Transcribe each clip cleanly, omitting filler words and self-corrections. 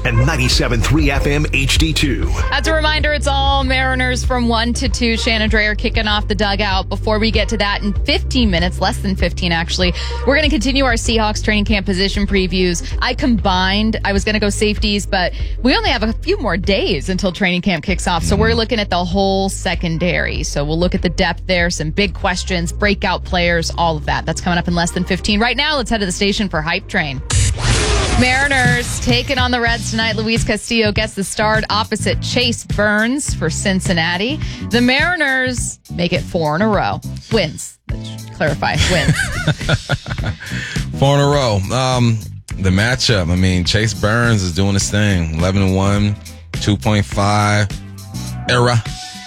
and 97.3 FM HD2. As a reminder, it's all Mariners from 1 to 2. Shannon Drayer kicking off the dugout. Before we get to that in 15 minutes, less than 15 actually, we're going to continue our Seahawks training camp position previews. I was going to go safeties, but we only have a few more days until training camp kicks off. So we're looking at the whole secondary. So we'll look at the depth there, some big questions, breakout players, all of that. That's coming up in less than 15. Right now, let's head to the station for Hype Train. Mariners taking on the Reds tonight. Luis Castillo gets the start opposite Chase Burns for Cincinnati. The Mariners make it 4 in a row. Wins. Let's clarify. Wins. 4 in a row. The matchup, Chase Burns is doing his thing. 11-1, 2.5 era.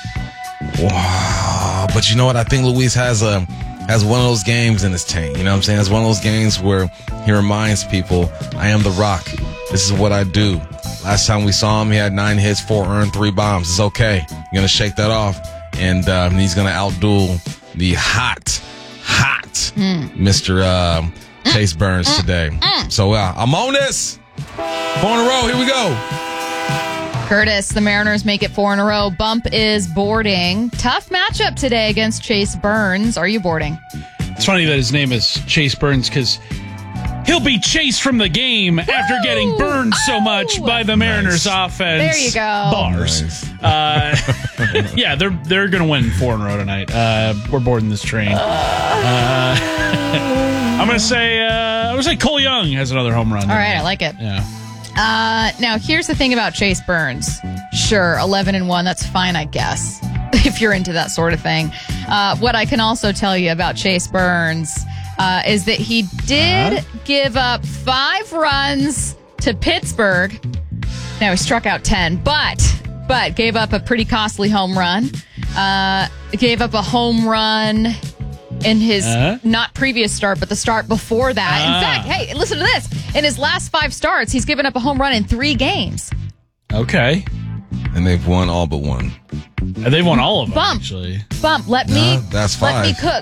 Wow. But you know what? I think Luis has one of those games in his tank. You know what I'm saying? It's one of those games where he reminds people, I am the Rock. This is what I do. Last time we saw him, he had 9 hits, 4 earned, 3 bombs. It's okay. You're going to shake that off. And he's going to outduel the hot Mr. Chase Burns today. So I'm on this. 4 in a row. Here we go. Curtis, the Mariners make it 4 in a row. Bump is boarding. Tough matchup today against Chase Burns. Are you boarding? It's funny that his name is Chase Burns because he'll be chased from the game after getting burned so much by the Mariners offense. There you go. Bars. Nice. Yeah, they're going to win 4 in a row tonight. We're boarding this train. I'm going to say Cole Young has another home run. All right, I like it. Yeah. Now, here's the thing about Chase Burns. Sure, 11-1, that's fine, I guess, if you're into that sort of thing. What I can also tell you about Chase Burns is that he did give up 5 runs to Pittsburgh. Now, he struck out 10, but gave up a pretty costly home run. Gave up a home run in his not previous start, but the start before that. In fact, hey, listen to this. In his last 5 starts, he's given up a home run in 3 games. Okay. And they've won all but one. And they've won all of them, actually. Bump, that's 5. Let me cook.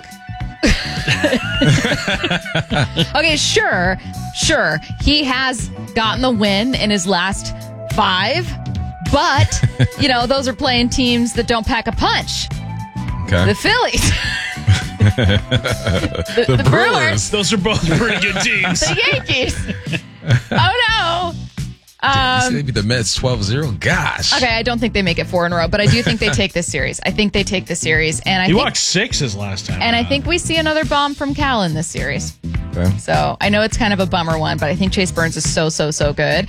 Okay, sure. He has gotten the win in his last 5, but, those are playing teams that don't pack a punch. Okay. The Phillies. the Brewers. Those are both pretty good teams. The Yankees. Oh, no. Maybe the Mets 12-0. Gosh. Okay, I don't think they make it 4 in a row, but I do think they take this series. I think they take the series. And he walked 6 his last time. And I think we see another bomb from Cal in this series. Okay. So I know it's kind of a bummer one, but I think Chase Burns is so good.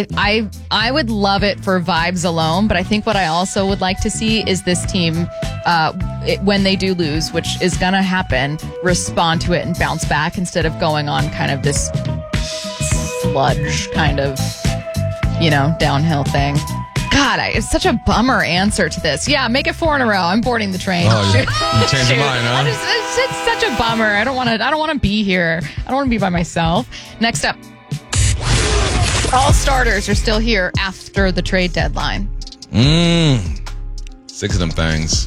I would love it for vibes alone, but I think what I also would like to see is this team, when they do lose, which is going to happen, respond to it and bounce back instead of going on kind of this sludge kind of, downhill thing. God, it's such a bummer answer to this. Yeah, make it 4 in a row. I'm boarding the train. Oh, you changed your mind, huh? It's such a bummer. I don't want to be here. I don't want to be by myself. Next up, all starters are still here after the trade deadline. 6 of them things.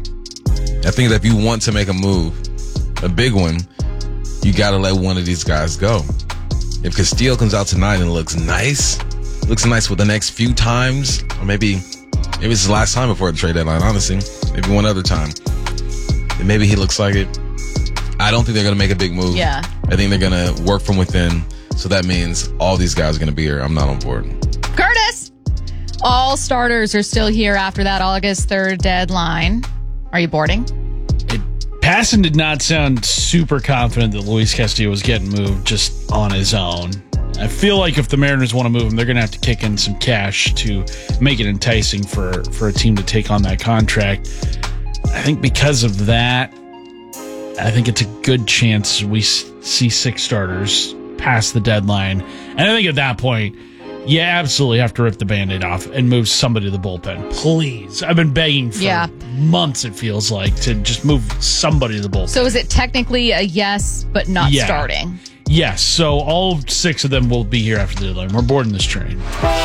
I think that if you want to make a move, a big one, you got to let one of these guys go. If Castillo comes out tonight and looks nice for the next few times, or maybe it's the last time before the trade deadline, honestly. Maybe one other time. And maybe he looks like it. I don't think they're going to make a big move. Yeah. I think they're going to work from within. So that means all these guys are going to be here. I'm not on board. Curtis! All starters are still here after that August 3rd deadline. Are you boarding? Passan did not sound super confident that Luis Castillo was getting moved just on his own. I feel like if the Mariners want to move him, they're going to have to kick in some cash to make it enticing for a team to take on that contract. I think because of that, I think it's a good chance we see 6 starters past the deadline. And I think at that point, you absolutely have to rip the Band-Aid off and move somebody to the bullpen. Please. I've been begging for months, it feels like, to just move somebody to the bullpen. So is it technically a yes, but not starting? Yes. So all 6 of them will be here after the deadline. We're boarding this train.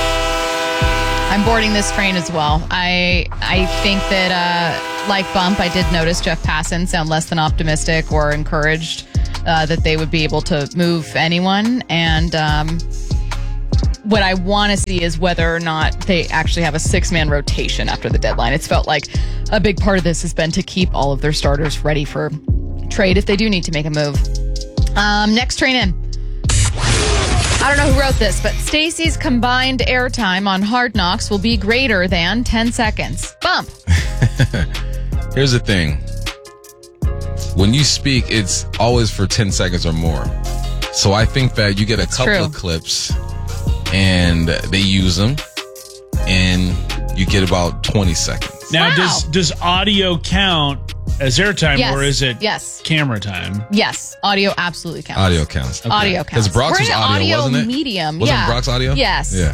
I'm boarding this train as well. I think that, like Bump, I did notice Jeff Passan sound less than optimistic or encouraged that they would be able to move anyone. And what I want to see is whether or not they actually have a 6-man rotation after the deadline. It's felt like a big part of this has been to keep all of their starters ready for trade if they do need to make a move. Next train in. I don't know who wrote this, but Stacey's combined airtime on Hard Knocks will be greater than 10 seconds. Bump. Here's the thing. When you speak, it's always for 10 seconds or more. So I think that you get a couple of clips and they use them and you get about 20 seconds. Now, Wow. does audio count as airtime Yes. or is it Yes. camera time? Yes, audio absolutely counts. Audio counts. Audio counts. Because Brock's We're was in audio, wasn't it? medium. Wasn't yeah. Brock's audio? Yes. Yeah.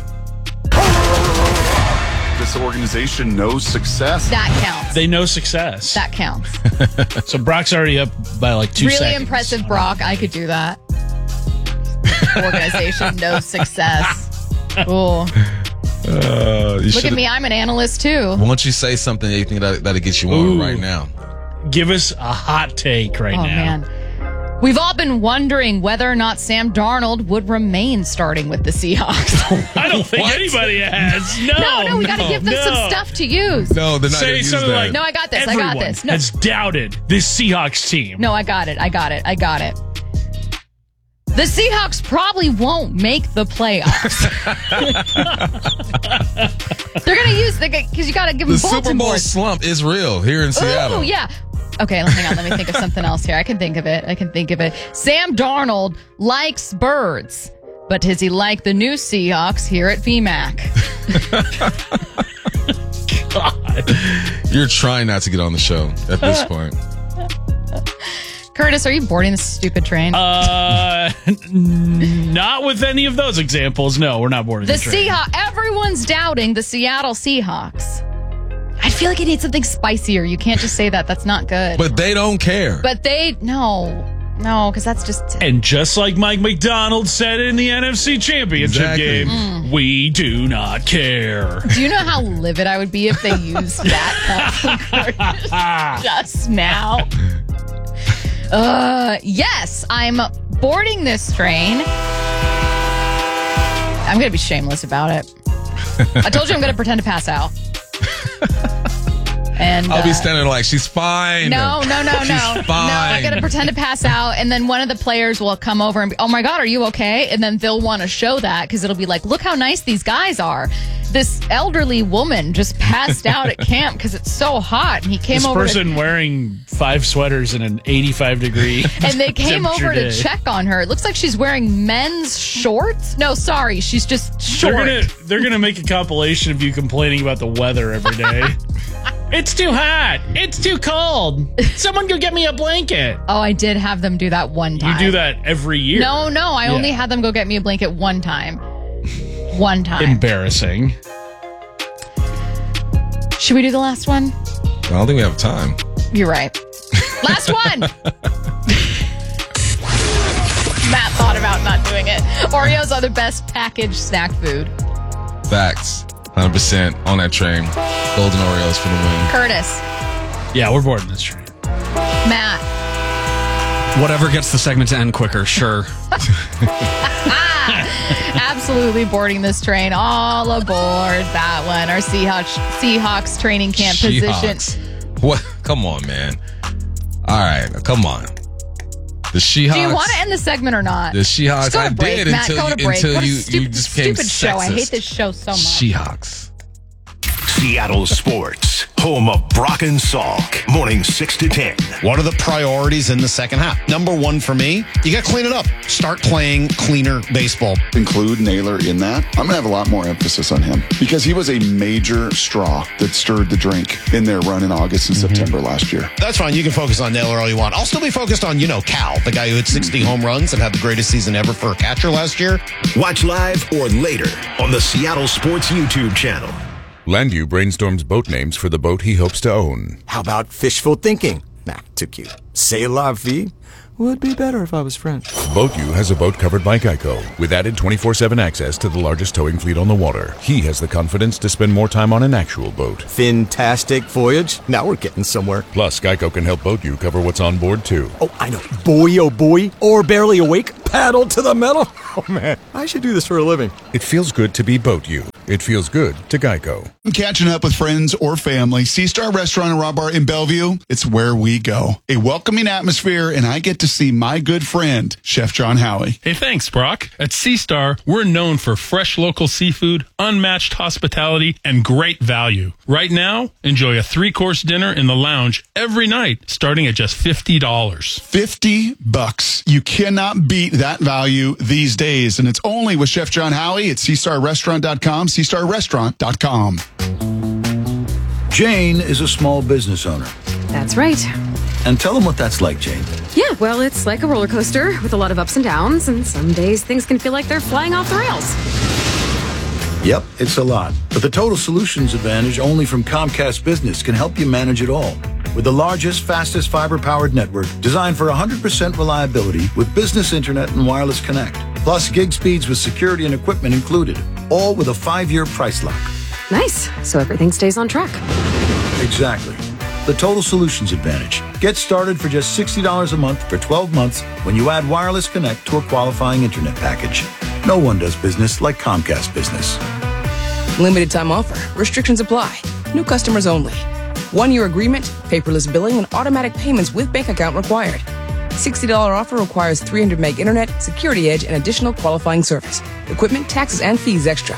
This organization knows success. That counts. They know success. That counts. So Brock's already up by like 2 Really seconds. impressive, Brock. I could do that. Organization knows success. Ooh. Look at me. I'm an analyst too. Why don't you say something that you think that'll get you on Ooh. right now? Give us a hot take right Oh, now. man. We've all been wondering whether or not Sam Darnold would remain starting with the Seahawks. I don't think What? anybody has. no, we got to give them some stuff to use. No, they're not going Say to use something that. like, No, I got this. I Everyone got this. No. has doubted this Seahawks team. No, I got it. The Seahawks probably won't make the playoffs. They're going to use because you got to give them The bulletin Super Bowl boards. slump is real here in Seattle. Oh, yeah. Okay, hang on. Let me think of something else here. I can think of it. Sam Darnold likes birds, but does he like the new Seahawks here at VMAC? You're trying not to get on the show at this point. Curtis, are you boarding this stupid train? Not with any of those examples. No, we're not boarding the the train. Seahawks. Everyone's doubting the Seattle Seahawks. I feel like it needs something spicier. You can't just say that. That's not good. But they don't care. But no, because that's just. And just like Mike McDonald said in the NFC Championship Exactly. game, we do not care. Do you know how livid I would be if they used that just now? Yes, I'm boarding this train. I'm going to be shameless about it. I told you I'm going to pretend to pass out. And I'll be standing like, she's fine. No. She's No, fine. I'm going to pretend to pass out. And then one of the players will come over and be, oh my God, are you okay? And then they'll want to show that because it'll be like, look how nice these guys are. This elderly woman just passed out at camp because it's so hot. And he came This over person wearing 5 sweaters in an 85-degree and they came temperature over to day. check on her. It looks like she's wearing men's shorts. No, sorry, she's just short. They're gonna make a compilation of you complaining about the weather every day. It's too hot. It's too cold. Someone go get me a blanket. Oh, I did have them do that one time. You do that every year. No, I only Yeah. had them go get me a blanket one time. One time. Embarrassing. Should we do the last one? I don't think we have time. You're right. Last one. Matt thought about not doing it. Oreos are the best packaged snack food. Facts. 100% on that train. Golden Oreos for the win. Curtis, Yeah, we're boarding this train. Matt, Whatever gets the segment to end quicker, sure. absolutely boarding this train. All aboard that one. Our Seahawks training camp position. Seahawks. What? Come on, man. All right, come on. The Seahawks. Do you want to end the segment or not? The Seahawks. Just go to I break, did Matt, until go to break. What a you stupid, just became stupid show. I sexist. hate this show so much. Seahawks. Seattle Sports, home of Brock and Salk. Morning 6 to 10. What are the priorities in the second half? Number one for me, you got to clean it up. Start playing cleaner baseball. Include Naylor in that. I'm going to have a lot more emphasis on him because he was a major straw that stirred the drink in their run in August and September last year. That's fine. You can focus on Naylor all you want. I'll still be focused on, Cal, the guy who hit 60 home runs and had the greatest season ever for a catcher last year. Watch live or later on the Seattle Sports YouTube channel. Landu brainstorms boat names for the boat he hopes to own. How about fishful thinking? Nah, too cute. C'est la vie? Would be better if I was French. Boat You has a boat covered by Geico with added 24/7 access to the largest towing fleet on the water. He has the confidence to spend more time on an actual boat. Fantastic voyage. Now we're getting somewhere. Plus, Geico can help Boat You cover what's on board too. Oh, I know. Boy, oh boy. Or barely awake. Paddle to the metal. Oh man, I should do this for a living. It feels good to be Boat You. It feels good to Geico. Catching up with friends or family, C-Star Restaurant and Raw Bar in Bellevue, it's where we go. A welcoming atmosphere, and I get to see my good friend, Chef John Howie. Hey, thanks, Brock. At C-Star, we're known for fresh local seafood, unmatched hospitality, and great value. Right now, enjoy a 3-course dinner in the lounge every night, starting at just $50. $50. You cannot beat that value these days, and it's only with Chef John Howie at CStarRestaurant.com, CStarRestaurant.com. Jane is a small business owner. That's right. And tell them what that's like, Jane. Yeah, well, it's like a roller coaster with a lot of ups and downs, and some days things can feel like they're flying off the rails. Yep, it's a lot. But the Total Solutions Advantage only from Comcast Business can help you manage it all. With the largest, fastest fiber-powered network designed for 100% reliability with business internet and wireless connect. Plus gig speeds with security and equipment included. All with a 5-year price lock. Nice. So everything stays on track. Exactly. The Total Solutions Advantage. Get started for just $60 a month for 12 months when you add wireless connect to a qualifying internet package. No one does business like Comcast Business. Limited time offer. Restrictions apply. New customers only. 1-year agreement, paperless billing, and automatic payments with bank account required. $60 offer requires 300 meg internet, security edge, and additional qualifying service. Equipment, taxes, and fees extra.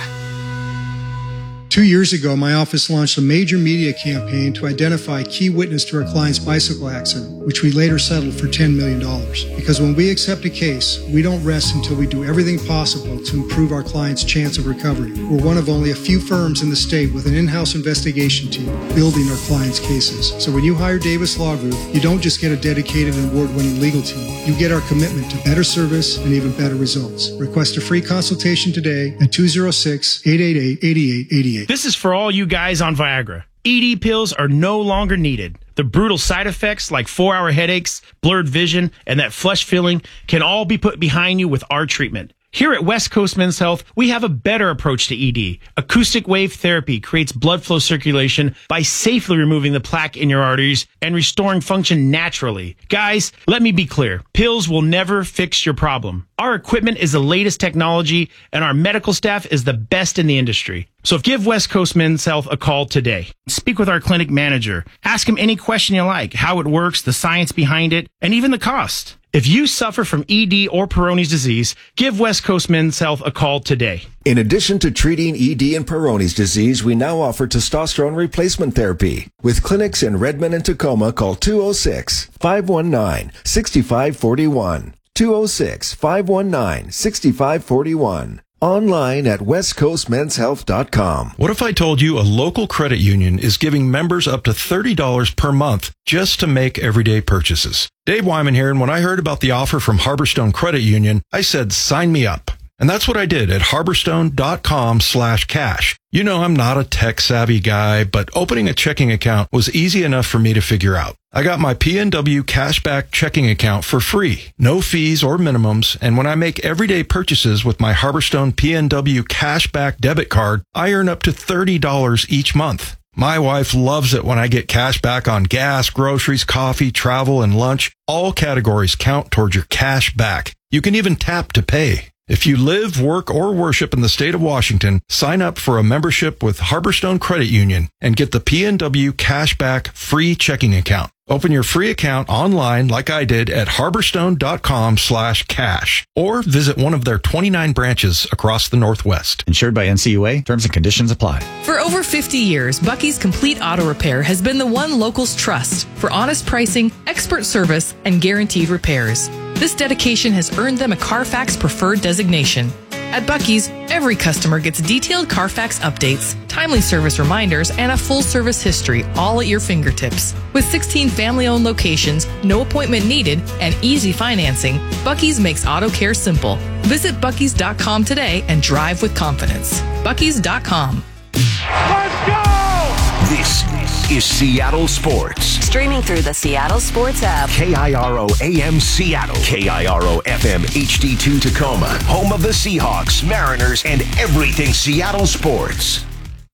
2 years ago, my office launched a major media campaign to identify a key witness to our client's bicycle accident, which we later settled for $10 million. Because when we accept a case, we don't rest until we do everything possible to improve our client's chance of recovery. We're one of only a few firms in the state with an in-house investigation team building our clients' cases. So when you hire Davis Law Group, you don't just get a dedicated and award-winning legal team. You get our commitment to better service and even better results. Request a free consultation today at 206-888-8888. This is for all you guys on Viagra. ED pills are no longer needed. The brutal side effects like 4-hour headaches, blurred vision, and that flush feeling can all be put behind you with our treatment. Here at West Coast Men's Health, we have a better approach to ED. Acoustic wave therapy creates blood flow circulation by safely removing the plaque in your arteries and restoring function naturally. Guys, let me be clear. Pills will never fix your problem. Our equipment is the latest technology, and our medical staff is the best in the industry. So give West Coast Men's Health a call today. Speak with our clinic manager. Ask him any question you like, how it works, the science behind it, and even the cost. If you suffer from ED or Peyronie's disease, give West Coast Men's Health a call today. In addition to treating ED and Peyronie's disease, we now offer testosterone replacement therapy. With clinics in Redmond and Tacoma, call 206-519-6541. 206-519-6541. Online at westcoastmenshealth.com. What if I told you a local credit union is giving members up to $30 per month just to make everyday purchases? Dave Wyman here, and when I heard about the offer from Harborstone Credit Union, I said, sign me up. And that's what I did at harborstone.com/cash. You know, I'm not a tech-savvy guy, but opening a checking account was easy enough for me to figure out. I got my PNW Cashback checking account for free. No fees or minimums, and when I make everyday purchases with my Harborstone PNW Cashback debit card, I earn up to $30 each month. My wife loves it when I get cash back on gas, groceries, coffee, travel, and lunch. All categories count towards your cash back. You can even tap to pay. If you live, work, or worship in the state of Washington, sign up for a membership with Harborstone Credit Union and get the PNW Cashback free checking account. Open your free account online like I did at harborstone.com/cash or visit one of their 29 branches across the Northwest. Insured by NCUA. Terms and conditions apply. For over 50 years, Bucky's Complete Auto Repair has been the one locals trust for honest pricing, expert service, and guaranteed repairs. This dedication has earned them a Carfax Preferred designation. At Bucky's, every customer gets detailed Carfax updates, timely service reminders, and a full service history, all at your fingertips. With 16 family-owned locations, no appointment needed, and easy financing, Bucky's makes auto care simple. Visit Bucky's.com today and drive with confidence. Bucky's.com. Let's go! This is Seattle Sports. Streaming through the Seattle Sports app. KIRO AM Seattle. KIRO FM HD2 Tacoma. Home of the Seahawks, Mariners, and everything Seattle sports.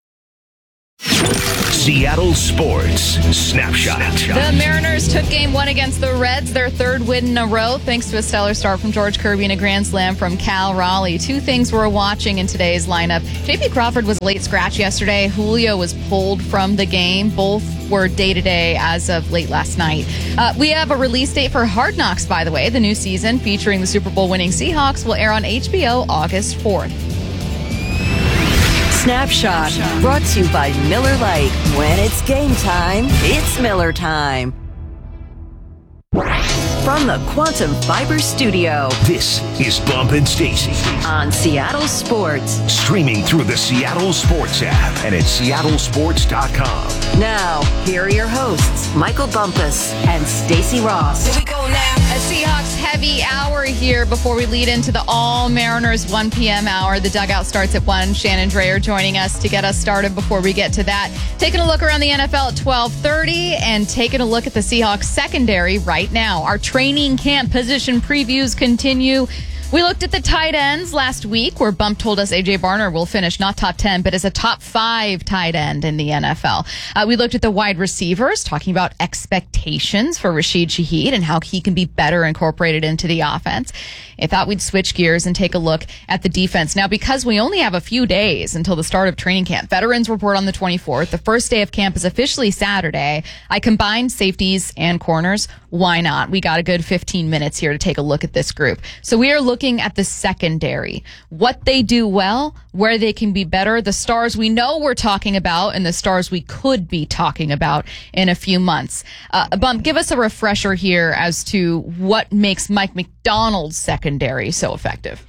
Seattle Sports Snapshot. The Mariners took game 1 against the Reds, their 3rd win in a row, thanks to a stellar start from George Kirby and a grand slam from Cal Raleigh. 2 things we're watching in today's lineup. J.P. Crawford was a late scratch yesterday. Julio was pulled from the game. Both were day-to-day as of late last night. We have a release date for Hard Knocks, by the way. The new season featuring the Super Bowl winning Seahawks will air on HBO August 4th. Snapshot, brought to you by Miller Lite. When it's game time, it's Miller time. From the Quantum Fiber Studio, this is Bump and Stacy on Seattle Sports. Streaming through the Seattle Sports app and at seattlesports.com. Now, here are your hosts, Michael Bumpus and Stacy Ross. Here we go now. A Seahawks heavy hour here before we lead into the All Mariners 1 p.m. hour. The dugout starts at 1. Shannon Drayer joining us to get us started before we get to that. Taking a look around the NFL at 12:30 and taking a look at the Seahawks secondary right now. Our training camp position previews continue. We looked at the tight ends last week where Bump told us A.J. Barner will finish not top 10, but as a top 5 tight end in the NFL. We looked at the wide receivers, talking about expectations for Rashid Shaheed and how he can be better incorporated into the offense. I thought we'd switch gears and take a look at the defense. Now, because we only have a few days until the start of training camp, veterans report on the 24th. The first day of camp is officially Saturday. I combined safeties and corners. Why not? We got a good 15 minutes here to take a look at this group. So we are looking at the secondary, what they do well, where they can be better, the stars we know we're talking about, and the stars we could be talking about in a few months. Bump, give us a refresher here as to what makes Mike Macdonald's secondary so effective.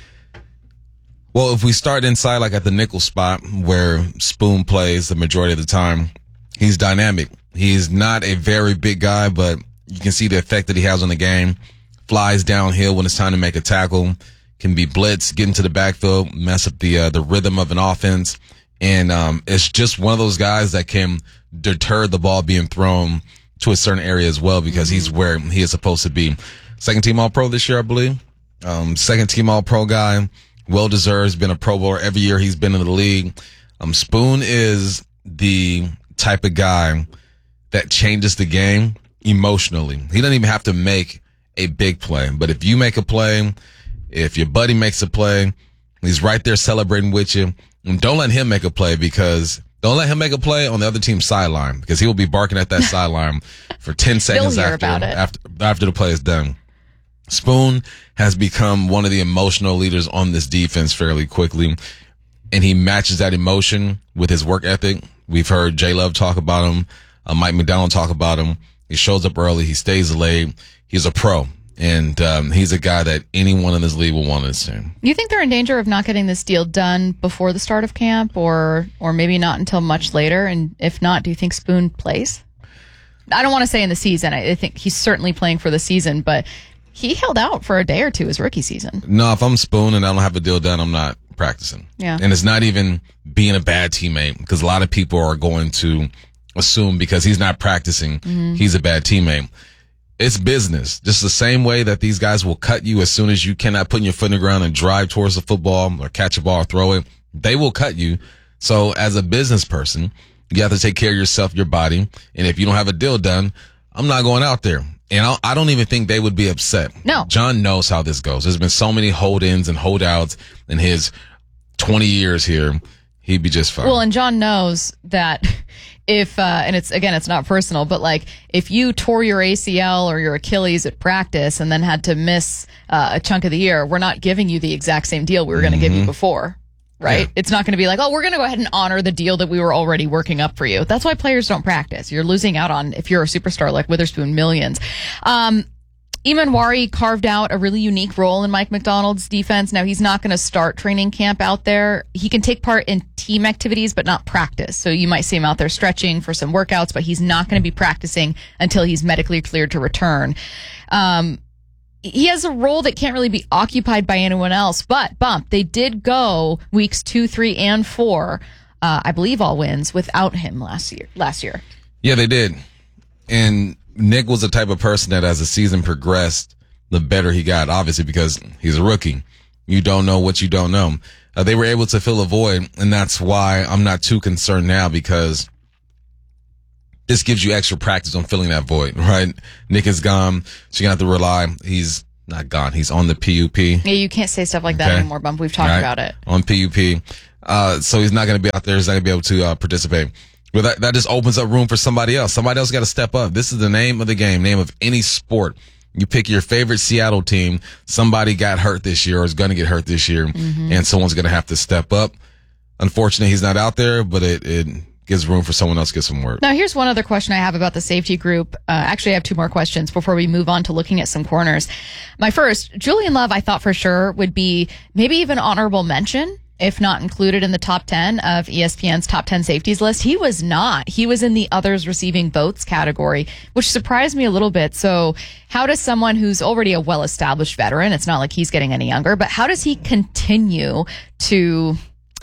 Well, if we start inside, like at the nickel spot where Spoon plays the majority of the time, he's dynamic. He's not a very big guy, but you can see the effect that he has on the game. Flies downhill when it's time to make a tackle, can be blitz, get into the backfield, mess up the rhythm of an offense. And it's just one of those guys that can deter the ball being thrown to a certain area as well, because he's where he is supposed to be. Second team All-Pro this year, I believe. Second team All-Pro guy. Well-deserved, been a Pro Bowler every year he's been in the league. Spoon is the type of guy that changes the game emotionally. He doesn't even have to make a big play, but if you make a play, if your buddy makes a play, he's right there celebrating with you. And don't let him make a play don't let him make a play on the other team's sideline, because he will be barking at that sideline for 10 seconds after the play is done. Spoon has become one of the emotional leaders on this defense fairly quickly, and he matches that emotion with his work ethic. We've heard J-Love talk about him, Mike Macdonald talk about him. He shows up early. He stays late. He's a pro, and he's a guy that anyone in this league will want to see. You think they're in danger of not getting this deal done before the start of camp, or maybe not until much later? And if not, do you think Spoon plays? I don't want to say in the season. I think he's certainly playing for the season, but he held out for a day or two his rookie season. No, if I'm Spoon and I don't have a deal done, I'm not practicing. Yeah. And it's not even being a bad teammate, because a lot of people are going to assume because he's not practicing, he's a bad teammate. It's business. Just the same way that these guys will cut you as soon as you cannot put your foot in the ground and drive towards the football or catch a ball or throw it. They will cut you. So as a business person, you have to take care of yourself, your body. And if you don't have a deal done, I'm not going out there. And I don't even think they would be upset. No. John knows how this goes. There's been so many hold-ins and holdouts in his 20 years here. He'd be just fine. Well, and John knows that if, and it's not personal, but like if you tore your ACL or your Achilles at practice and then had to miss a chunk of the year, we're not giving you the exact same deal we were going to give you before, right? Yeah. It's not going to be like, oh, we're going to go ahead and honor the deal that we were already working up for you. That's why players don't practice. You're losing out on, if you're a superstar like Witherspoon, millions. Emanwari carved out a really unique role in Mike Macdonald's defense. Now, he's not going to start training camp out there. He can take part in team activities, but not practice. So you might see him out there stretching for some workouts, but he's not going to be practicing until he's medically cleared to return. He has a role that can't really be occupied by anyone else, but Bump, they did go weeks 2, 3, and 4 I believe, all wins without him last year. Yeah, they did. And Nick was the type of person that as the season progressed, the better he got, obviously, because he's a rookie. You don't know what you don't know. They were able to fill a void, and that's why I'm not too concerned now, because this gives you extra practice on filling that void, right? Nick is gone, so you're going to have to rely. He's not gone. He's on the PUP. Yeah, you can't say stuff like that anymore, Bump. We've talked about it. On PUP. So he's not going to be out there. He's not going to be able to participate. But that just opens up room for somebody else. Somebody else got to step up. This is the name of the game, name of any sport. You pick your favorite Seattle team. Somebody got hurt this year or is going to get hurt this year, and someone's going to have to step up. Unfortunately, he's not out there, but it gives room for someone else to get some work. Now, here's one other question I have about the safety group. Actually, I have two more questions before we move on to looking at some corners. My first, Julian Love, I thought for sure would be maybe even honorable mention, if not included in the top 10 of ESPN's top 10 safeties list. He was not. He was in the others receiving votes category, which surprised me a little bit. So how does someone who's already a well-established veteran, it's not like he's getting any younger, but how does he continue to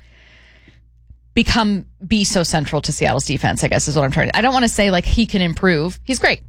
be so central to Seattle's defense, I guess is what I'm trying to. I don't want to say like he can improve. He's great.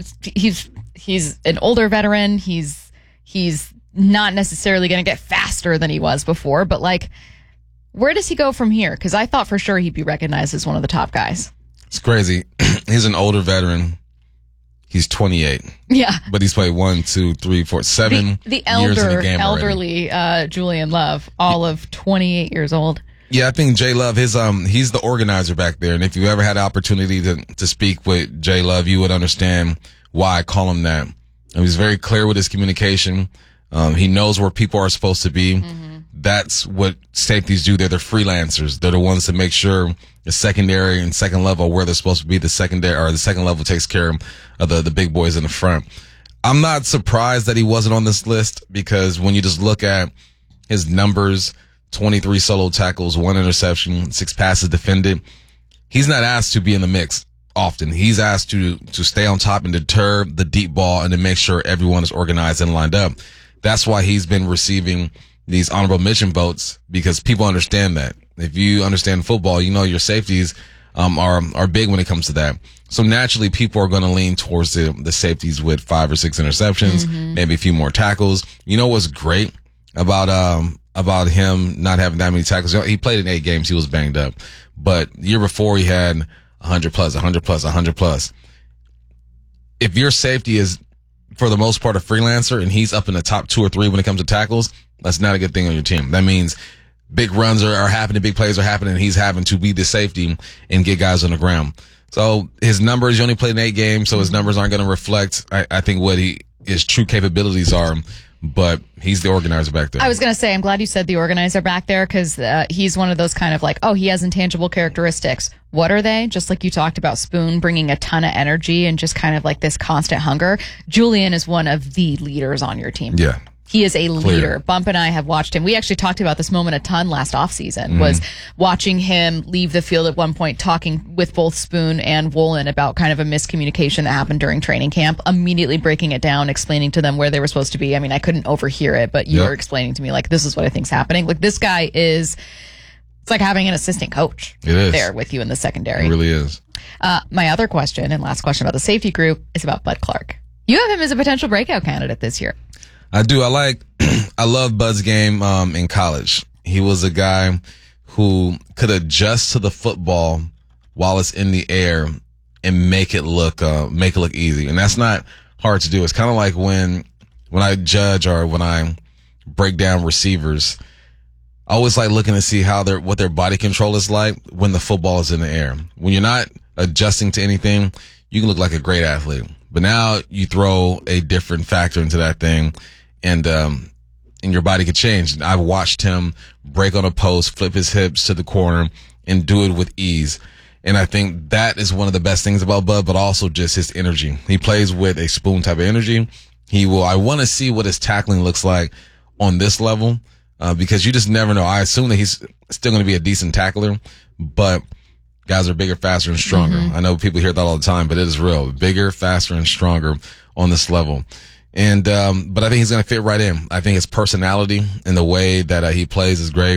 He's an older veteran. He's not necessarily going to get faster than he was before, but like, where does he go from here? Because I thought for sure he'd be recognized as one of the top guys. It's crazy. He's an older veteran. He's 28. Yeah. But he's played 1, 2, 3, 4, 7 years in the game elderly Julian Love, all of 28 years old. Yeah, I think Jay Love, he's the organizer back there. And if you ever had the opportunity to speak with Jay Love, you would understand why I call him that. And he's very clear with his communication. He knows where people are supposed to be. That's what safeties do. They're the freelancers. They're the ones that make sure the secondary and second level where they're supposed to be. The secondary or the second level takes care of the big boys in the front. I'm not surprised that he wasn't on this list, because when you just look at his numbers, 23 solo tackles, 1 interception, 6 passes defended, he's not asked to be in the mix often. He's asked to stay on top and deter the deep ball and to make sure everyone is organized and lined up. That's why he's been receiving these honorable mention votes, because people understand that. If you understand football, you know your safeties are big when it comes to that. So naturally, people are going to lean towards the safeties with 5 or 6 interceptions, maybe a few more tackles. You know what's great about him not having that many tackles? He played in 8 games. He was banged up. But the year before, he had 100 plus, 100 plus, 100 plus. If your safety is, for the most part, a freelancer, and he's up in the top 2 or 3 when it comes to tackles, that's not a good thing on your team. That means big runs are happening, big plays are happening, and he's having to be the safety and get guys on the ground. So his numbers, he only played in 8 games, so his numbers aren't going to reflect, I think, what his true capabilities are. But he's the organizer back there. I was going to say, I'm glad you said the organizer back there, because he's one of those kind of like, oh, he has intangible characteristics. What are they? Just like you talked about Spoon bringing a ton of energy and just kind of like this constant hunger. Julian is one of the leaders on your team. Yeah. He is a leader. Bump and I have watched him. We actually talked about this moment a ton last offseason, was watching him leave the field at one point, talking with both Spoon and Woolen about kind of a miscommunication that happened during training camp, immediately breaking it down, explaining to them where they were supposed to be. I mean, I couldn't overhear it, but you were explaining to me, like, this is what I think's happening. Like, this guy is, it's like having an assistant coach there with you in the secondary. It really is. My other question and last question about the safety group is about Bud Clark. You have him as a potential breakout candidate this year. I do. I love Bud's game in college. He was a guy who could adjust to the football while it's in the air and make it look easy. And that's not hard to do. It's kind of like when I judge or when I break down receivers, I always like looking to see what their body control is like when the football is in the air. When you're not adjusting to anything, you can look like a great athlete. But now you throw a different factor into that thing, and your body could change. I've watched him break on a post, flip his hips to the corner, and do it with ease. And I think that is one of the best things about Bud, but also just his energy. He plays with a Spoon type of energy. I want to see what his tackling looks like on this level, because you just never know. I assume that he's still going to be a decent tackler, but guys are bigger, faster, and stronger. I know people hear that all the time, but it is real. Bigger, faster, and stronger on this level. And, but I think he's going to fit right in. I think his personality and the way that he plays is great.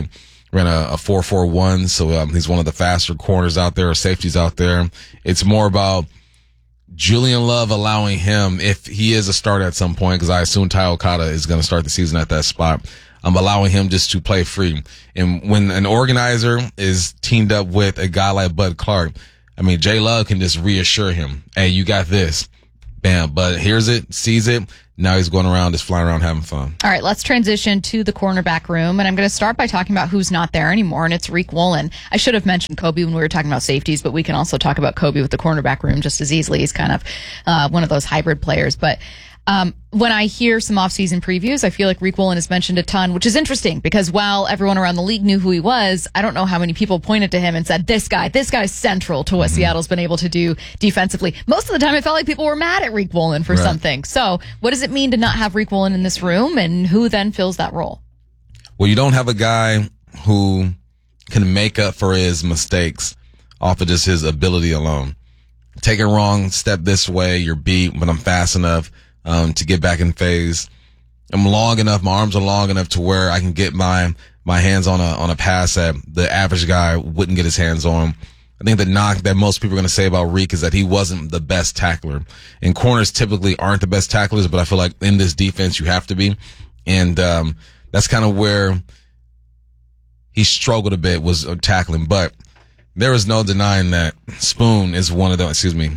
ran a 4.41, so he's one of the faster corners out there, or safeties out there. It's more about Julian Love allowing him, if he is a starter at some point, because I assume Ty Okada is going to start the season at that spot, I'm allowing him just to play free. And when an organizer is teamed up with a guy like Bud Clark, I mean, J Love can just reassure him, hey, you got this. Bam. But hears it, sees it. Now he's going around, just flying around having fun. All right, let's transition to the cornerback room. And I'm going to start by talking about who's not there anymore, and it's Riq Woolen. I should have mentioned Kobe when we were talking about safeties, but we can also talk about Kobe with the cornerback room just as easily. He's kind of one of those hybrid players. But when I hear some offseason previews, I feel like Riq Woolen is mentioned a ton, which is interesting because while everyone around the league knew who he was, I don't know how many people pointed to him and said, this guy's central to what Seattle's been able to do defensively. Most of the time, it felt like people were mad at Riq Woolen for something. So what does it mean to not have Riq Woolen in this room, and who then fills that role? Well, you don't have a guy who can make up for his mistakes off of just his ability alone. Take it wrong, step this way, you're beat, but I'm fast enough to get back in phase. I'm long enough, my arms are long enough to where I can get my hands on a pass that the average guy wouldn't get his hands on. I think the knock that most people are going to say about Riq is that he wasn't the best tackler. And corners typically aren't the best tacklers, but I feel like in this defense you have to be. And that's kind of where he struggled a bit, was tackling. But there is no denying that Riq is one of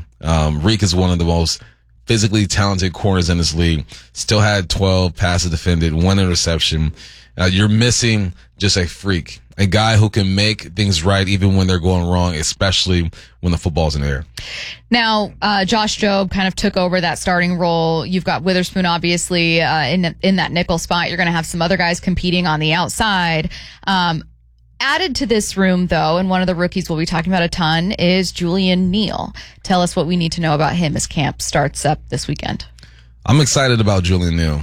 the most physically talented corners in this league. Still had 12 passes defended, 1 interception. You're missing just a freak, a guy who can make things right even when they're going wrong, especially when the football's in the air. Now, Josh Jobe kind of took over that starting role. You've got Witherspoon, obviously, in that nickel spot. You're going to have some other guys competing on the outside. Added to this room, though, and one of the rookies we'll be talking about a ton, is Julian Neal. Tell us what we need to know about him as camp starts up this weekend. I'm excited about Julian Neal.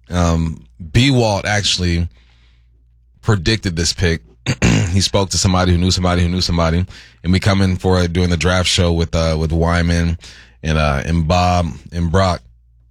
B. Walt actually predicted this pick. He spoke to somebody who knew somebody who knew somebody, and we come in for doing the draft show with Wyman and Bob and Brock,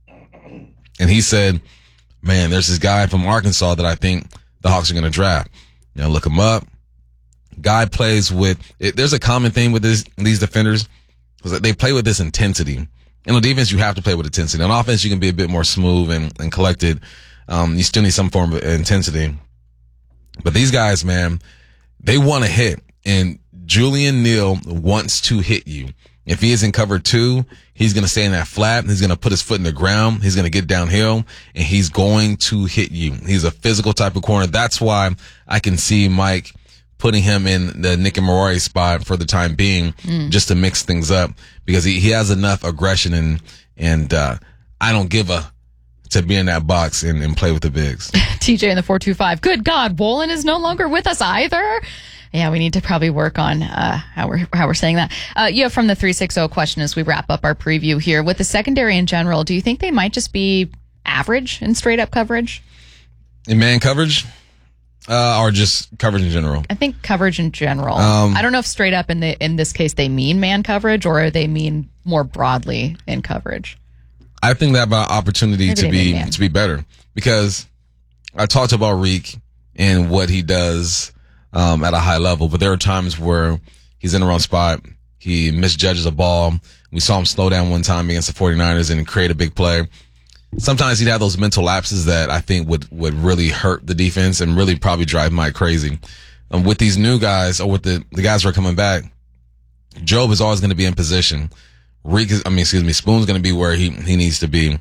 and he said, "Man, there's this guy from Arkansas that I think the Hawks are going to draft." Now look him up. Guy plays with it. There's a common theme with these defenders, because they play with this intensity. In on defense, you have to play with intensity. On offense, you can be a bit more smooth and collected. You still need some form of intensity. But these guys, man, they want to hit. And Julian Neal wants to hit you. If he is in cover 2, he's going to stay in that flat. He's going to put his foot in the ground. He's going to get downhill, and he's going to hit you. He's a physical type of corner. That's why I can see Mike putting him in the Nick and Marori spot for the time being, just to mix things up, because he has enough aggression and I don't give to be in that box and play with the bigs. TJ in the 425. Good God, Woolen is no longer with us either. Yeah, we need to probably work on how we're saying that. From the 360 question as we wrap up our preview here. With the secondary in general, do you think they might just be average in straight up coverage? In man coverage? Or just coverage in general? I think coverage in general. I don't know if straight up in this case they mean man coverage, or they mean more broadly in coverage. I think that about opportunity to be better, because I talked about Riq and what he does at a high level, but there are times where he's in the wrong spot. He misjudges a ball. We saw him slow down one time against the 49ers and create a big play. Sometimes he'd have those mental lapses that I think would really hurt the defense and really probably drive Mike crazy. With these new guys, or with the guys who are coming back, Jobe is always going to be in position. Spoon's going to be where he needs to be.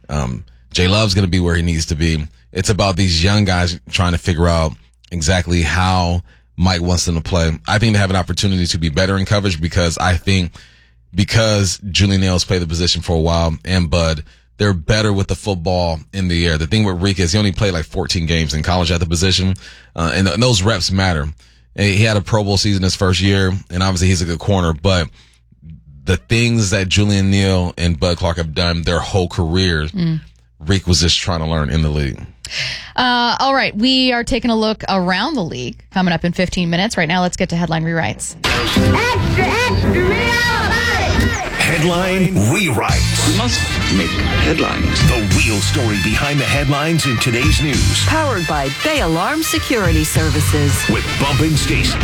J Love's going to be where he needs to be. It's about these young guys trying to figure out exactly how Mike wants them to play. I think they have an opportunity to be better in coverage, because Julian Neal's played the position for a while, and Bud, they're better with the football in the air. The thing with Riq is he only played like 14 games in college at the position, and those reps matter. He had a Pro Bowl season his first year, and obviously he's a good corner, but the things that Julian Neal and Bud Clark have done their whole careers, Riq was just trying to learn in the league. All right, we are taking a look around the league coming up in 15 minutes. Right now, let's get to headline rewrites. Extra, extra, real Headline Rewrite. We must make headlines. The real story behind the headlines in today's news. Powered by Bay Alarm Security Services. With Bump and Stacy.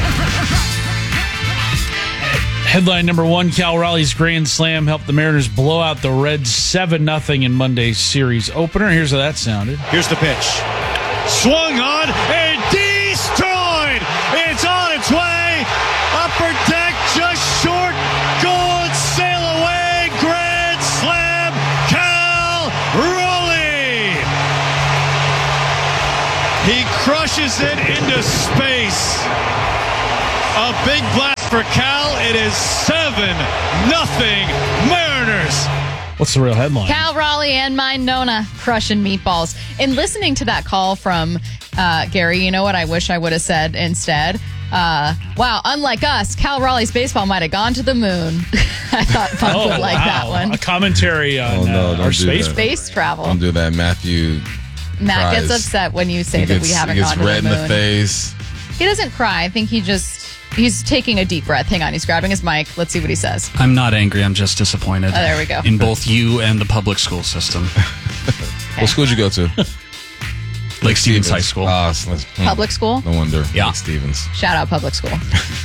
Headline number 1, Cal Raleigh's Grand Slam helped the Mariners blow out the Reds 7-0 in Monday's series opener. Here's how that sounded. Here's the pitch. Swung on and destroyed. It's on its way. Upper deck just short. Goal sail away. Grand Slam. Cal Raleigh. He crushes it into space. A big blast for Cal. It is 7-0 Mariners. What's the real headline? Cal Raleigh and my Nona crushing meatballs. In listening to that call from Gary, you know what I wish I would have said instead? Wow, unlike us, Cal Raleigh's baseball might have gone to the moon. I thought Punk would like that one. A commentary on our space travel. Don't do that. Matt gets upset when you say that we haven't gone to the moon. He gets red in the face. He doesn't cry. I think he's taking a deep breath. Hang on, he's grabbing his mic. Let's see what he says. I'm not angry. I'm just disappointed. Oh, there we go. In both you and the public school system. What school did you go to? Lake Stevens High School. Public school? No wonder. Yeah. Lake Stevens. Shout out public school.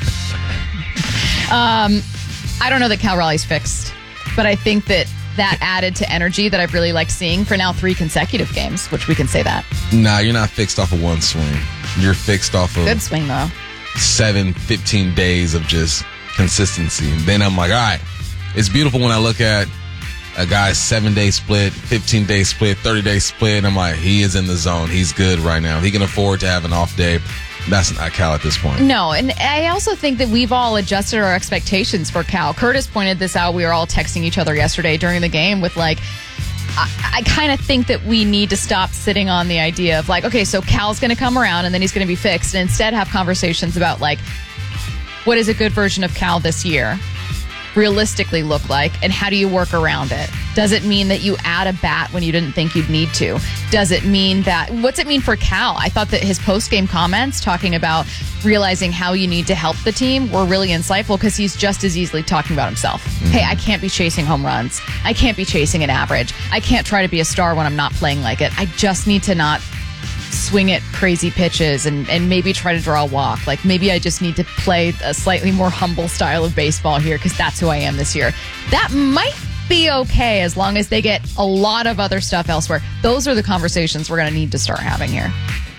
I don't know that Cal Raleigh's fixed, but I think that added to energy that I've really liked seeing for now 3 consecutive games, which we can say that. Nah, you're not fixed off of one swing. You're fixed off of good swing though. 15 days of just consistency. And then I'm like, all right, it's beautiful when I look at a guy's 7-day split, 15-day split, 30-day split. I'm like, he is in the zone. He's good right now. He can afford to have an off day. That's not Cal at this point. No, and I also think that we've all adjusted our expectations for Cal. Curtis pointed this out. We were all texting each other yesterday during the game with like, I kind of think that we need to stop sitting on the idea of like, okay, so Cal's going to come around and then he's going to be fixed, and instead have conversations about like, what is a good version of Cal this year realistically look like, and how do you work around it? Does it mean that you add a bat when you didn't think you'd need to? Does it mean that, what's it mean for Cal? I thought that his post-game comments talking about realizing how you need to help the team were really insightful, because he's just as easily talking about himself. Hey, I can't be chasing home runs. I can't be chasing an average. I can't try to be a star when I'm not playing like it. I just need to not swing at crazy pitches and maybe try to draw a walk. Like maybe I just need to play a slightly more humble style of baseball here, because that's who I am this year. That might be okay as long as they get a lot of other stuff elsewhere. Those are the conversations we're going to need to start having here.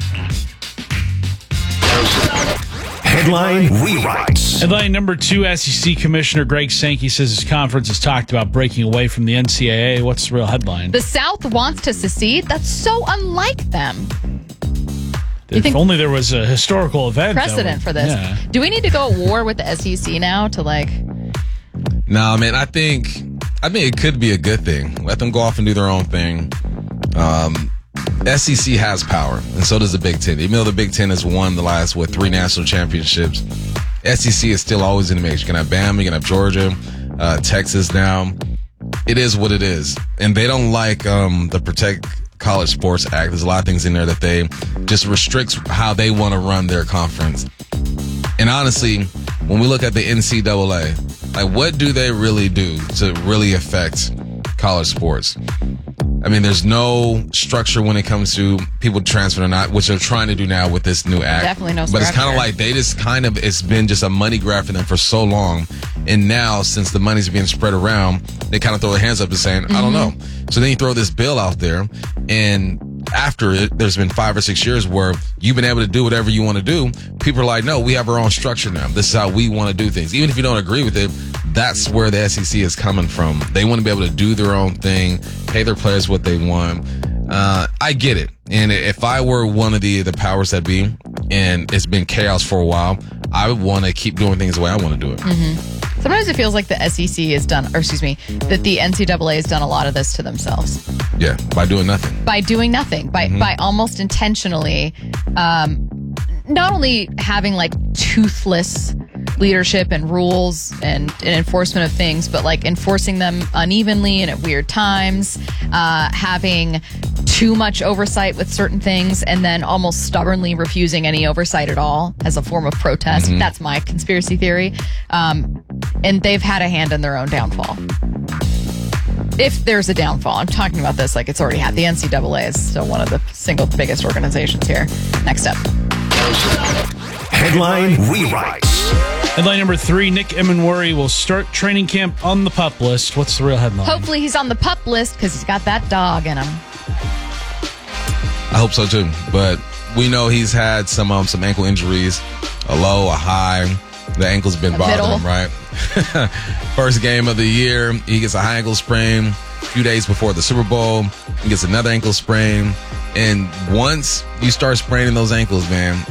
Headline Rewrites. Headline number 2, SEC Commissioner Greg Sankey says his conference has talked about breaking away from the NCAA. What's the real headline? The South wants to secede? That's so unlike them. If only there was a historical event. Precedent for this. Yeah. Do we need to go at war with the SEC now to like... No, man, I think it could be a good thing. Let them go off and do their own thing. SEC has power, and so does the Big Ten. Even though the Big Ten has won the last, 3 national championships, SEC is still always in the mix. You're going to have Bama, you're going to have Georgia, Texas now. It is what it is. And they don't like the Protect College Sports Act. There's a lot of things in there that they just restricts how they want to run their conference. And honestly, when we look at the NCAA, like what do they really do to really affect college sports? I mean, there's no structure when it comes to people transferring or not, which they're trying to do now with this new act. Definitely no structure. But it's kind of like it's been just a money grab for them for so long. And now, since the money's being spread around, they kind of throw their hands up and saying, I don't know. So then you throw this bill out there, and after it, there's been 5 or 6 years where you've been able to do whatever you want to do. People are like, no, we have our own structure now. This is how we want to do things. Even if you don't agree with it, that's where the SEC is coming from. They want to be able to do their own thing, pay their players what they want. I get it. And if I were one of the powers that be, and it's been chaos for a while, I would want to keep doing things the way I want to do it. Sometimes it feels like the SEC has done, that the NCAA has done a lot of this to themselves. Yeah, by doing nothing. By almost intentionally, not only having like toothless leadership and rules and enforcement of things, but like enforcing them unevenly and at weird times, having too much oversight with certain things and then almost stubbornly refusing any oversight at all as a form of protest. Mm-hmm. That's my conspiracy theory. And they've had a hand in their own downfall. If there's a downfall, I'm talking about this like it's already had. The NCAA is still one of the single biggest organizations here. Next up. Headline rewrites. Headline number 3, Nick Emenwari will start training camp on the PUP list. What's the real headline? Hopefully he's on the PUP list because he's got that dog in him. I hope so too. But we know he's had some ankle injuries, a low, a high. The ankle's been bothering him, right? First game of the year, he gets a high ankle sprain. A few days before the Super Bowl, he gets another ankle sprain. And once you start spraining those ankles, man,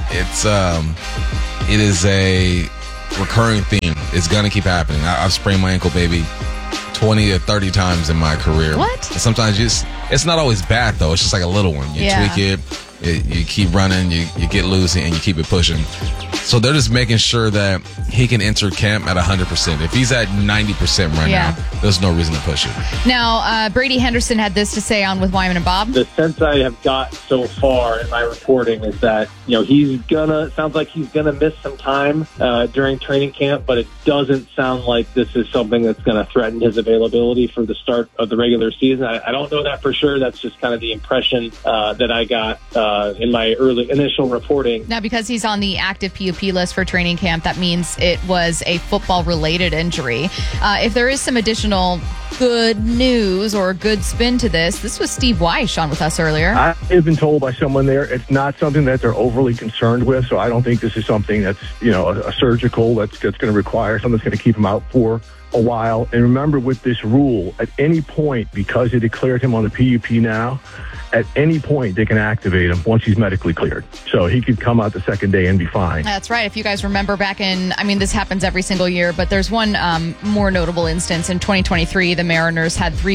it is a recurring theme. It's gonna keep happening. I've sprained my ankle, baby, 20 or 30 times in my career. What? And sometimes it's not always bad though. It's just like a little one. You tweak it. You keep running, you get loose, and you keep it pushing. So they're just making sure that he can enter camp at 100%. If he's at 90% right now, there's no reason to push it. Now, Brady Henderson had this to say on With Wyman and Bob. The sense I have got so far in my reporting is that, sounds like he's gonna miss some time during training camp, but it doesn't sound like this is something that's going to threaten his availability for the start of the regular season. I don't know that for sure. That's just kind of the impression that I got in my initial reporting. Now, because he's on the active PUP list for training camp, that means it was a football-related injury. If there is some additional good news or good spin to this was Steve Wyche on with us earlier. I have been told by someone there it's not something that they're overly concerned with, so I don't think this is something that's, a surgical that's going to require something that's going to keep him out for a while. And remember, with this rule, at any point, because they declared him on the PUP now, at any point they can activate him once he's medically cleared. So he could come out the second day and be fine. That's right. If you guys remember back in, this happens every single year, but there's one more notable instance. In 2023, the Seahawks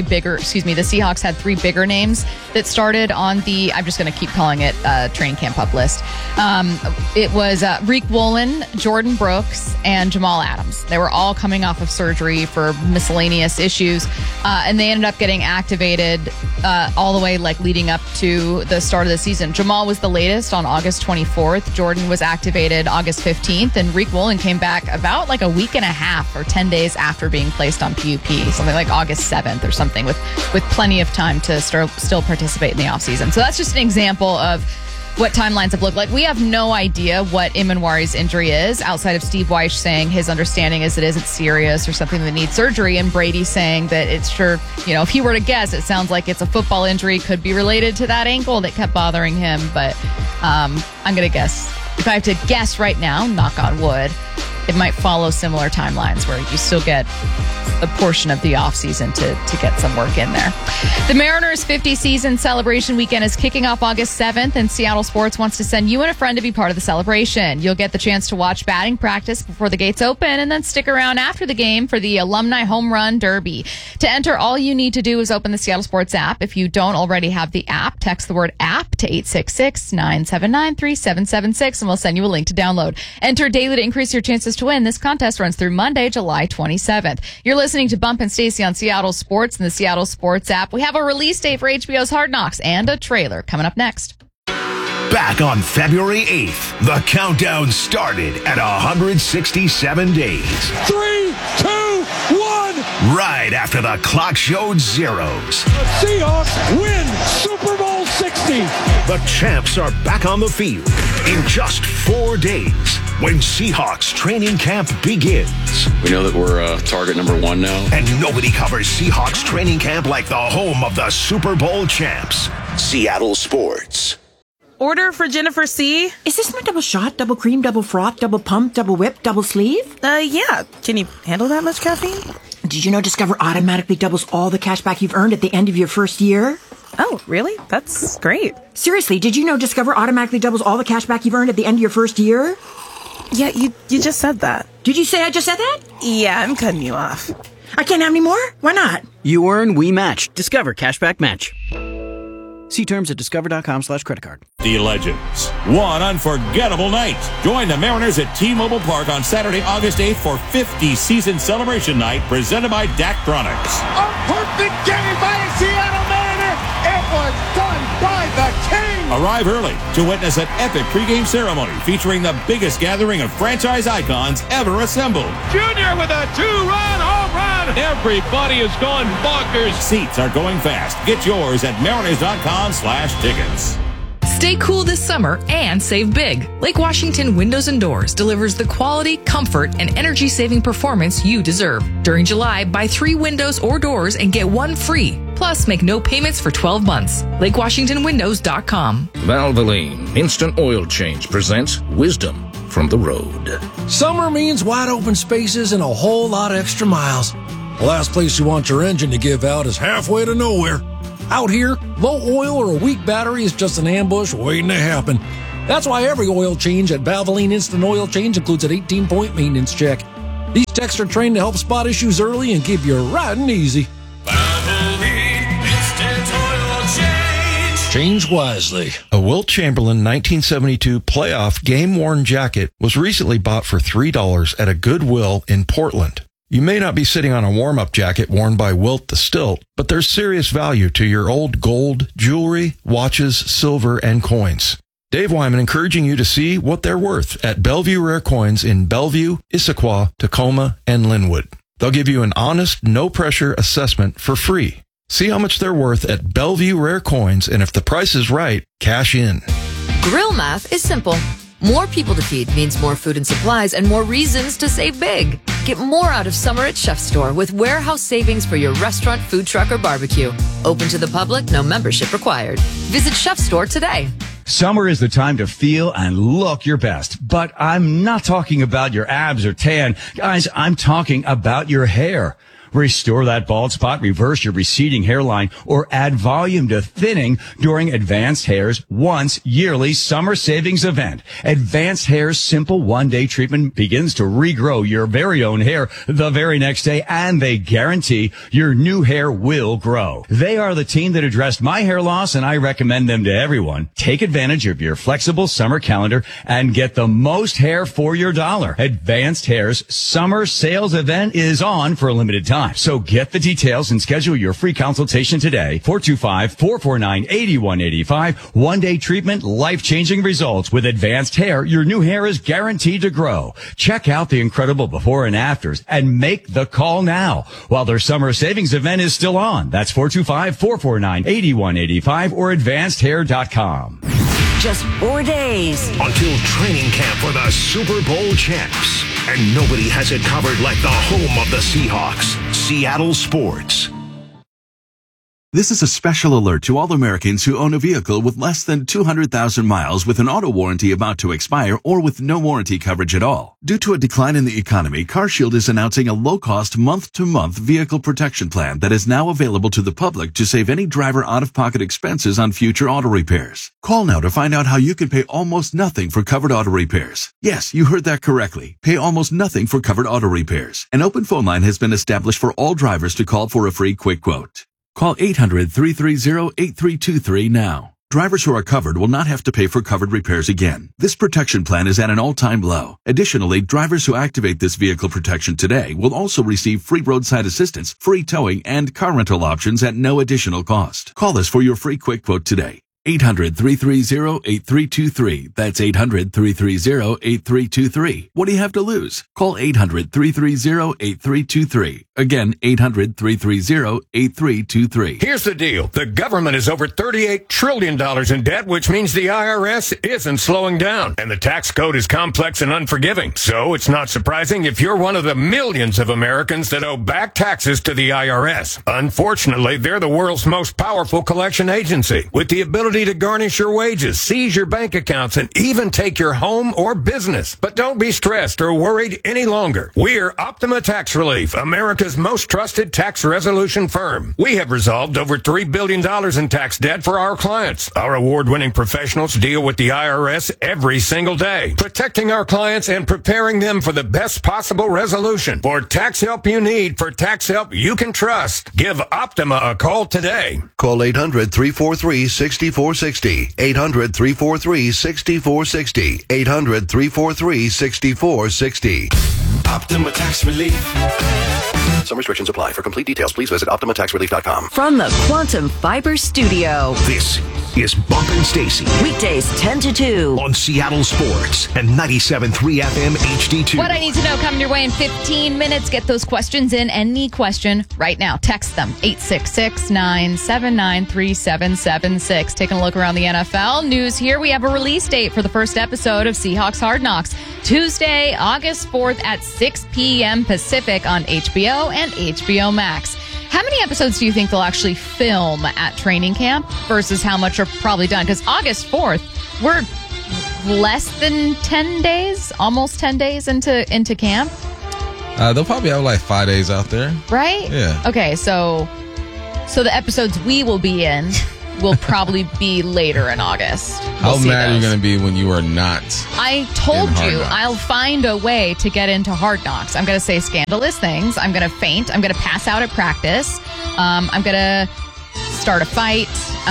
had 3 bigger names that started on the, I'm just going to keep calling it training camp up list. It was Reek Woolen, Jordan Brooks, and Jamal Adams. They were all coming off of surgery for miscellaneous issues, and they ended up getting activated all the way leading up to the start of the season. Jamal was the latest on August 24th. Jordan was activated August 15th, and Reek Woolen came back about a week and a half or 10 days after being placed on PUP, something like August 7th or something, with plenty of time to still participate in the offseason. So that's just an example of what timelines have looked like. We have no idea what Emenwari's injury is, outside of Steve Wyche saying his understanding is it isn't serious or something that needs surgery, and Brady saying that it's sure, if he were to guess, it sounds like it's a football injury, could be related to that ankle that kept bothering him. But I'm going to guess, if I have to guess right now, knock on wood, it might follow similar timelines where you still get a portion of the offseason to get some work in there. The Mariners' 50 season celebration weekend is kicking off August 7th, and Seattle Sports wants to send you and a friend to be part of the celebration. You'll get the chance to watch batting practice before the gates open and then stick around after the game for the Alumni Home Run Derby. To enter, all you need to do is open the Seattle Sports app. If you don't already have the app, text the word app to 866-979-3776 and we'll send you a link to download. Enter daily to increase your chances to win. This contest runs through Monday, July 27th. You're listening to Bump and Stacy on Seattle Sports and the Seattle Sports app. We have a release date for HBO's Hard Knocks and a trailer coming up next. Back on February 8th, the countdown started at 167 days. 3, 2, 1. Right after the clock showed zeros. The Seahawks win Super Bowl 60. The champs are back on the field in just 4 days when Seahawks training camp begins. We know that we're target number 1 now. And nobody covers Seahawks training camp like the home of the Super Bowl champs, Seattle Sports. Order for Jennifer C. Is this my double shot, double cream, double froth, double pump, double whip, double sleeve? Yeah. Can you handle that much caffeine? Did you know Discover automatically doubles all the cash back you've earned at the end of your first year? Oh, really? That's great. Seriously, did you know Discover automatically doubles all the cash back you've earned at the end of your first year? Yeah, you just said that. Did you say I just said that? Yeah, I'm cutting you off. I can't have any more? Why not? You earn, we match. Discover Cashback Match. See terms at discover.com/creditcard. The Legends. One unforgettable night. Join the Mariners at T-Mobile Park on Saturday, August 8th for 50 season celebration night presented by Daktronics. A perfect game by a Seattle Mariner. It was done by Arrive early to witness an epic pregame ceremony featuring the biggest gathering of franchise icons ever assembled. Junior with a 2-run home run. Everybody is going bonkers. Seats are going fast. Get yours at mariners.com/tickets. Stay cool this summer and save big. Lake Washington Windows and Doors delivers the quality, comfort, and energy-saving performance you deserve. During July, buy 3 windows or doors and get 1 free. Plus, make no payments for 12 months. LakeWashingtonWindows.com. Valvoline Instant Oil Change presents Wisdom from the Road. Summer means wide open spaces and a whole lot of extra miles. The last place you want your engine to give out is halfway to nowhere. Out here, low oil or a weak battery is just an ambush waiting to happen. That's why every oil change at Valvoline Instant Oil Change includes an 18-point maintenance check. These techs are trained to help spot issues early and keep you riding easy. Valvoline Instant Oil Change. Change wisely. A Wilt Chamberlain 1972 playoff game-worn jacket was recently bought for $3 at a Goodwill in Portland. You may not be sitting on a warm-up jacket worn by Wilt the Stilt, but there's serious value to your old gold, jewelry, watches, silver, and coins. Dave Wyman encouraging you to see what they're worth at Bellevue Rare Coins in Bellevue, Issaquah, Tacoma, and Linwood. They'll give you an honest, no-pressure assessment for free. See how much they're worth at Bellevue Rare Coins, and if the price is right, cash in. Grill math is simple. More people to feed means more food and supplies and more reasons to save big. Get more out of summer at Chef Store with warehouse savings for your restaurant, food truck, or barbecue. Open to the public, no membership required. Visit Chef Store today. Summer is the time to feel and look your best, but I'm not talking about your abs or tan. Guys, I'm talking about your hair. Restore that bald spot, reverse your receding hairline, or add volume to thinning during Advanced Hair's once yearly summer savings event. Advanced Hair's simple one-day treatment begins to regrow your very own hair the very next day, and they guarantee your new hair will grow. They are the team that addressed my hair loss, and I recommend them to everyone. Take advantage of your flexible summer calendar and get the most hair for your dollar. Advanced Hair's summer sales event is on for a limited time. So get the details and schedule your free consultation today. 425-449-8185. One-day treatment, life-changing results. With Advanced Hair, your new hair is guaranteed to grow. Check out the incredible before and afters and make the call now while their summer savings event is still on. That's 425-449-8185 or advancedhair.com. Just 4 days until training camp for the Super Bowl champs. And nobody has it covered like the home of the Seahawks, Seattle Sports. This is a special alert to all Americans who own a vehicle with less than 200,000 miles with an auto warranty about to expire or with no warranty coverage at all. Due to a decline in the economy, CarShield is announcing a low-cost month-to-month vehicle protection plan that is now available to the public to save any driver out-of-pocket expenses on future auto repairs. Call now to find out how you can pay almost nothing for covered auto repairs. Yes, you heard that correctly. Pay almost nothing for covered auto repairs. An open phone line has been established for all drivers to call for a free quick quote. Call 800-330-8323 now. Drivers who are covered will not have to pay for covered repairs again. This protection plan is at an all-time low. Additionally, drivers who activate this vehicle protection today will also receive free roadside assistance, free towing, and car rental options at no additional cost. Call us for your free quick quote today. 800-330-8323. That's 800-330-8323. What do you have to lose? Call 800-330-8323. Again, 800-330-8323. Here's the deal. The government is over $38 trillion in debt, which means the IRS isn't slowing down. And the tax code is complex and unforgiving. So it's not surprising if you're one of the millions of Americans that owe back taxes to the IRS. Unfortunately, they're the world's most powerful collection agency, with the ability to garnish your wages, seize your bank accounts, and even take your home or business. But don't be stressed or worried any longer. We're Optima Tax Relief, America's most trusted tax resolution firm. We have resolved over $3 billion in tax debt for our clients. Our award-winning professionals deal with the IRS every single day, protecting our clients and preparing them for the best possible resolution. For tax help you need, for tax help you can trust, give Optima a call today. Call 800-343-6460. 800-343-6460. 800-343-6460. Optima Tax Relief. Some restrictions apply. For complete details, please visit OptimaTaxRelief.com. From the Quantum Fiber Studio. This is Bump and Stacy. Weekdays 10 to 2. On Seattle Sports and 97.3 FM HD2. What I need to know coming your way in 15 minutes. Get those questions in. Any question right now. Text them. 866-979-3776. Taking a look around the NFL. News here. We have a release date for the first episode of Seahawks Hard Knocks. Tuesday, August 4th at 6 p.m. Pacific on HBO and HBO Max. How many episodes do you think they'll actually film at training camp versus how much are probably done? Because August 4th, we're less than 10 days, almost 10 days into camp. They'll probably have like 5 days out there. Right? Yeah. Okay, so the episodes we will be in will probably be later in August. How mad are you going to be when you are not? I told in Hard you Knocks? I'll find a way to get into Hard Knocks. I'm going to say scandalous things. I'm going to faint. I'm going to pass out at practice. I'm going to start a fight.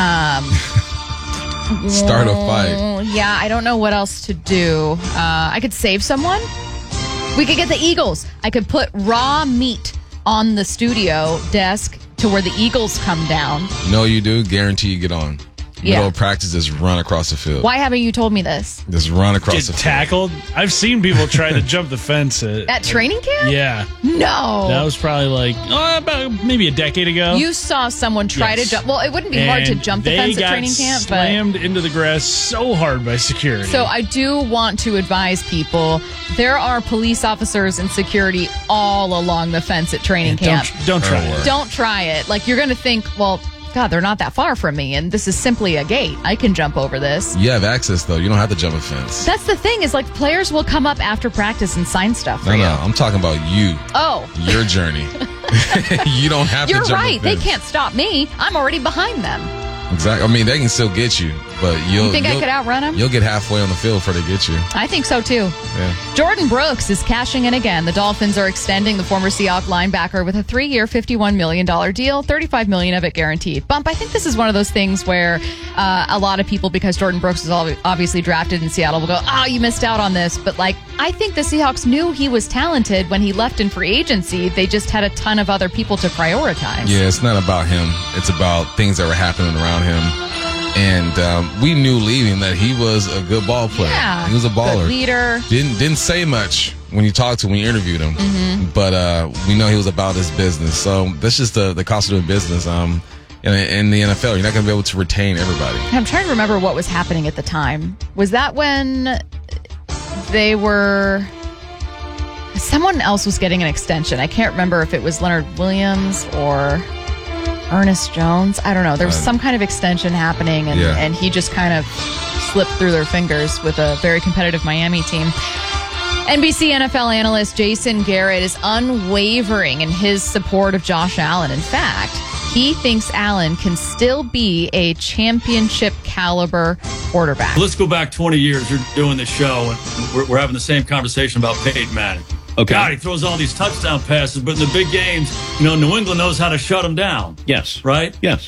Start a fight. Yeah, I don't know what else to do. I could save someone. We could get the Eagles. I could put raw meat on the studio desk to where the Eagles come down. No, you do. Guarantee you get on. Yeah. Middle of practice, just run across the field. Why haven't you told me this? Just run across Get the field. tackled. I've seen people try to jump the fence At training camp? Yeah. No. That was probably like about maybe a decade ago. You saw someone try to jump. Well, it wouldn't be hard to And jump the they fence at got training camp, but slammed into the grass so hard by security. so I do want to advise people there are police officers and security all along the fence at training camp. Don't try it. Don't try it. Like, you're going to think, well, God, they're not that far from me, and this is simply a gate. I can jump over this. You have access, though. You don't have to jump a fence. That's the thing, is like players will come up after practice and sign stuff for No, you. no. I'm talking about you. Oh. Your journey. You don't have You're to jump right. a They fence. can't stop me. I'm already behind them. Exactly. I mean, they can still get you, but You think I could outrun them? You'll get halfway on the field before they get you. I think so, too. Yeah. Jordan Brooks is cashing in again. The Dolphins are extending the former Seahawks linebacker with a 3-year, $51 million deal, $35 million of it guaranteed. Bump, I think this is one of those things where a lot of people, because Jordan Brooks is obviously drafted in Seattle, will go, oh, you missed out on this. But, like, I think the Seahawks knew he was talented when he left in free agency. They just had a ton of other people to prioritize. Yeah, it's not about him. It's about things that were happening around him. And we knew leaving that he was a good ball player. Yeah, he was a baller. good leader. Didn't say much when you talked to him, when you interviewed him. Mm-hmm. But we know he was about his business. So that's just the cost of doing business. In the NFL, you're not going to be able to retain everybody. I'm trying to remember what was happening at the time. Was that when they were... Someone else was getting an extension. I can't remember if it was Leonard Williams or Ernest Jones. I don't know. There was some kind of extension happening, and he just kind of slipped through their fingers with a very competitive Miami team. NBC NFL analyst Jason Garrett is unwavering in his support of Josh Allen. In fact, he thinks Allen can still be a championship caliber quarterback. Let's go back 20 years. You're doing this show, and we're having the same conversation about Peyton Manning. Okay. God, he throws all these touchdown passes, but in the big games, New England knows how to shut him down. Yes. Right? Yes.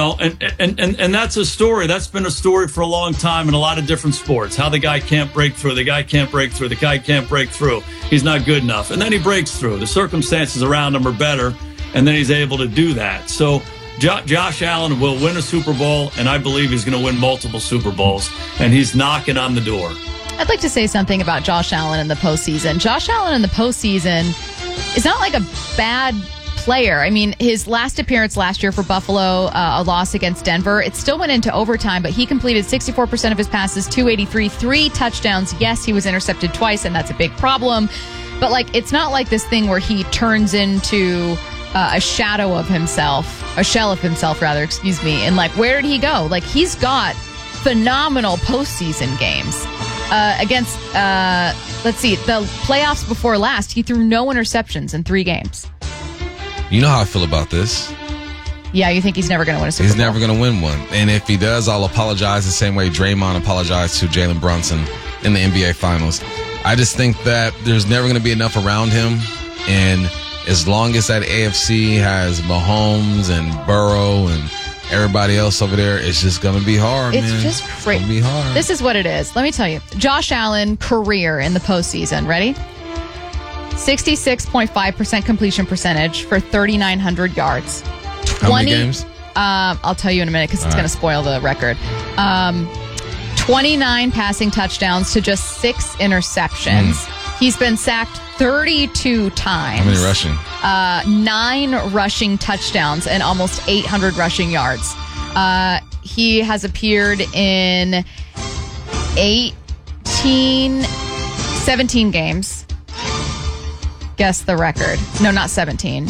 And that's a story. That's been a story for a long time in a lot of different sports. How the guy can't break through. The guy can't break through. The guy can't break through. He's not good enough. And then he breaks through. The circumstances around him are better, and then he's able to do that. So Josh Allen will win a Super Bowl, and I believe he's going to win multiple Super Bowls, and he's knocking on the door. I'd like to say something about Josh Allen in the postseason. Josh Allen in the postseason is not like a bad player. I mean, his last appearance last year for Buffalo, a loss against Denver, it still went into overtime, but he completed 64% of his passes, 283, 3 touchdowns. Yes, he was intercepted twice, and that's a big problem. But, like, it's not like this thing where he turns into a shadow of himself, a shell of himself, rather, excuse me. And, like, where did he go? Like, he's got phenomenal postseason games. Against, let's see, the playoffs before last, he threw no interceptions in 3 games. You know how I feel about this. Yeah, you think he's never going to win a Super Bowl? He's never going to win one. And if he does, I'll apologize the same way Draymond apologized to Jalen Brunson in the NBA Finals. I just think that there's never going to be enough around him. And as long as that AFC has Mahomes and Burrow and everybody else over there, it's just going to be hard, It's man. just crazy. It's going to be hard. This is what it is. Let me tell you. Josh Allen career in the postseason. Ready? 66.5% completion percentage for 3,900 yards. How many games? I'll tell you in a minute because it's going to spoil the record. 29 passing touchdowns to just 6 interceptions. He's been sacked 32 times. How many rushing? 9 rushing touchdowns and almost 800 rushing yards. He has appeared in 17 games. Guess the record. No, not 17.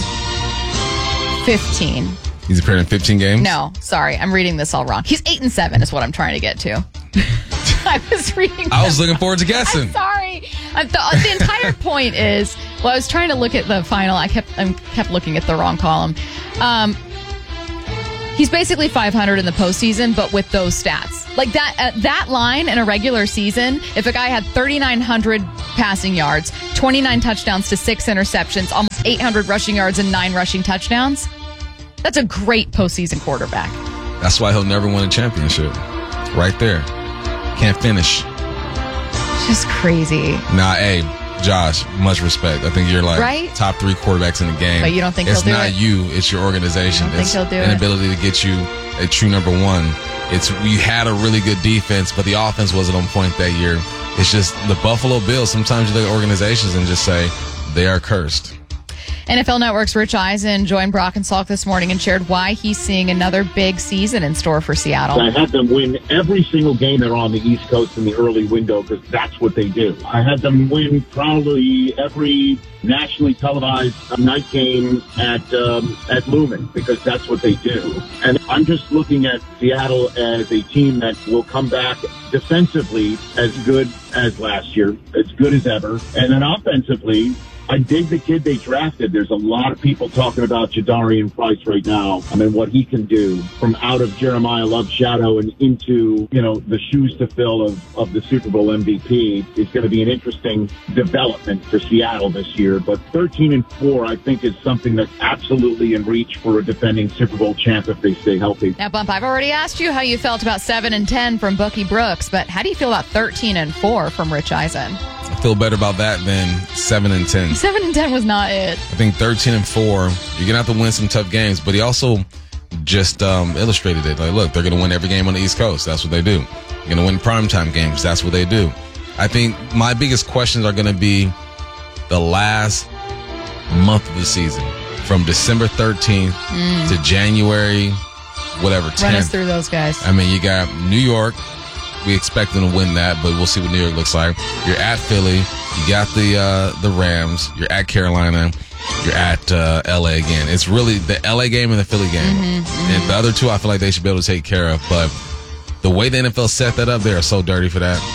15. He's appeared in 15 games? No, sorry. I'm reading this all wrong. He's 8-7 is what I'm trying to get to. I was reading. I was looking forward to guessing. I'm sorry. The entire point is, I was trying to look at the final. I kept looking at the wrong column. He's basically 500 in the postseason, but with those stats. Like that line in a regular season, if a guy had 3,900 passing yards, 29 touchdowns to 6 interceptions, almost 800 rushing yards and 9 rushing touchdowns, that's a great postseason quarterback. That's why he'll never win a championship. Right there. Can't finish. Just crazy. Nah, hey, Josh, much respect. I think you're like right? top 3 quarterbacks in the game. But you don't think it's he'll do not it? you, it's your organization. Think he'll do an it? ability to get you a true number 1. It's you had a really good defense, but the offense wasn't on point that year. It's just the Buffalo Bills. Sometimes you look at organizations and just say they are cursed. NFL Network's Rich Eisen joined Brock and Salk this morning and shared why he's seeing another big season in store for Seattle. I had them win every single game they're on the East Coast in the early window because that's what they do. I had them win probably every nationally televised night game at Lumen because that's what they do. And I'm just looking at Seattle as a team that will come back defensively as good as last year, as good as ever. And then offensively, I dig the kid they drafted. There's a lot of people talking about Jadarian Price right now. I mean, what he can do from out of Jeremiah Love's shadow and into, the shoes to fill of the Super Bowl MVP is going to be an interesting development for Seattle this year. But 13-4, I think, is something that's absolutely in reach for a defending Super Bowl champ if they stay healthy. Now, Bump, I've already asked you how you felt about 7-10 from Bucky Brooks, but how do you feel about 13-4 from Rich Eisen? I feel better about that than 7-10. 7-10 was not it. I think 13-4, you're going to have to win some tough games, but he also just illustrated it. Like, look, they're going to win every game on the East Coast. That's what they do. They're going to win primetime games. That's what they do. I think my biggest questions are going to be the last month of the season, from December 13th to January, whatever, 10th. Run us through those guys. I mean, you got New York. We expect them to win that, but we'll see what New York looks like. You're at Philly. You got the Rams. You're at Carolina. You're at LA again. It's really the LA game and the Philly game. And the other two I feel like they should be able to take care of. But the way the NFL set that up, they are so dirty for that.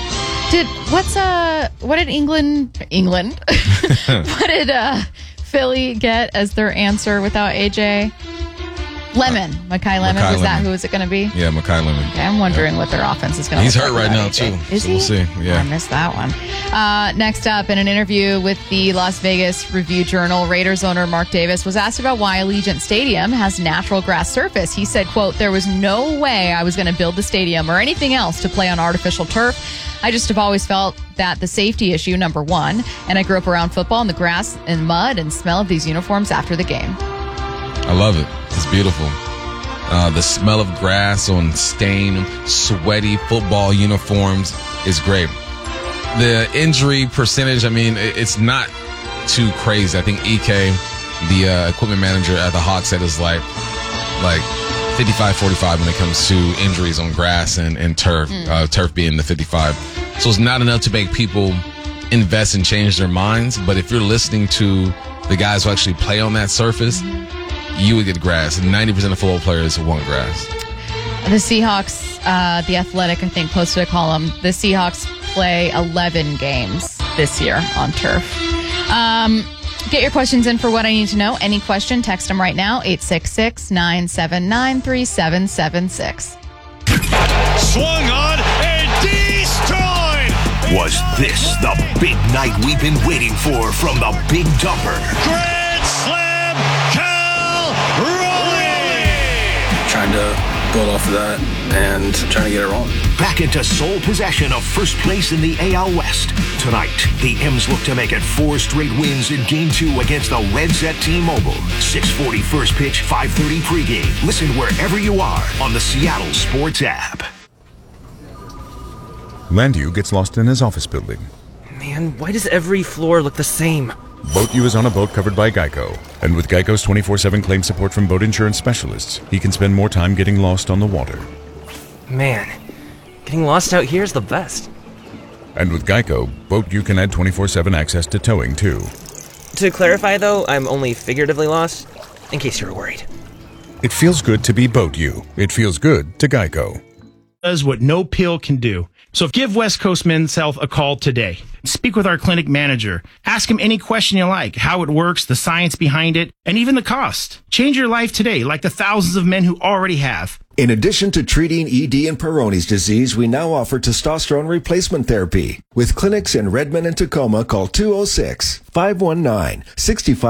What did England what did Philly get as their answer without AJ? Lemon. Makai Lemon. Was that who is it going to be? Yeah, Makai Lemon. Okay, I'm wondering what their offense is going to He's look hurt like right now, AJ. too. Is he? We'll see. Yeah. I missed that one. Next up, in an interview with the Las Vegas Review-Journal, Raiders owner Mark Davis was asked about why Allegiant Stadium has natural grass surface. He said, quote, "There was no way I was going to build the stadium or anything else to play on artificial turf. I just have always felt that the safety issue, number one, and I grew up around football and the grass and mud and smell of these uniforms after the game." I love it. It's beautiful. The smell of grass on stained, sweaty football uniforms is great. The injury percentage, I mean, it's not too crazy. I think EK, the equipment manager at the Hawks, said it's like 55-45 when it comes to injuries on grass and turf, turf being the 55. So it's not enough to make people invest and change their minds. But if you're listening to the guys who actually play on that surface, you would get grass. 90% of football players want grass. The Seahawks, The Athletic, I think, posted a column. The Seahawks play 11 games this year on turf. Get your questions in for What I Need to Know. Any question, text them right now, 866-979-3776. Swung on and destroyed! Was this the big night we've been waiting for from the Big Dumper? Grand Slam, Cal Raleigh! Trying to going off of that and trying to get it rolling. Back into sole possession of first place in the AL West. Tonight, the M's look to make it 4 straight wins in Game 2 against the Reds at T-Mobile. 6:40 first pitch, 5:30 pregame. Listen wherever you are on the Seattle Sports app. Landu gets lost in his office building. Man, why does every floor look the same? Boat U is on a boat covered by Geico. And with Geico's 24/7 claim support from boat insurance specialists, he can spend more time getting lost on the water. Man, getting lost out here is the best. And with Geico, Boat U can add 24/7 access to towing, too. To clarify, though, I'm only figuratively lost, in case you were worried. It feels good to be Boat U. It feels good to Geico. Does what no pill can do. So give West Coast Men's Health a call today. Speak with our clinic manager. Ask him any question you like, how it works, the science behind it, and even the cost. Change your life today, like the thousands of men who already have. In addition to treating ED and Peyronie's disease, we now offer testosterone replacement therapy. With clinics in Redmond and Tacoma, call 206-519-65